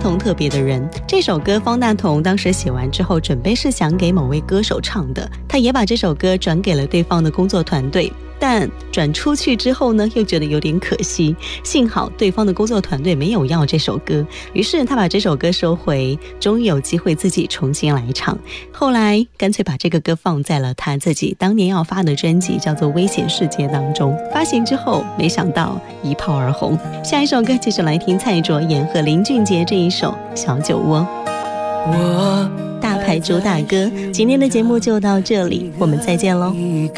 同特别的人。这首歌方大同当时写完之后，准备是想给某位歌手唱的，他也把这首歌转给了对方的工作团队，但转出去之后呢，又觉得有点可惜，幸好对方的工作团队没有要这首歌，于是他把这首歌收回，终于有机会自己重新来唱。后来干脆把这个歌放在了他自己当年要发的专辑叫做《危险世界》当中，发行之后没想到一炮而红。下一首歌继续来听蔡卓妍和林俊杰这一首《小酒窝》。大牌主打歌，今天的节目就到这里，我们再见喽。